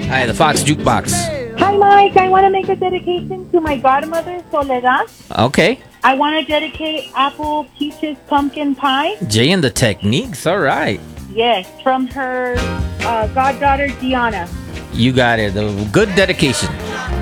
Hi, the Fox Jukebox. Hi, Mike. I want to make a dedication to my godmother, Soledad. Okay. I want to dedicate apple peaches pumpkin pie. Jay and the Techniques. All right. Yes, from her goddaughter, Gianna. You got it. A good dedication.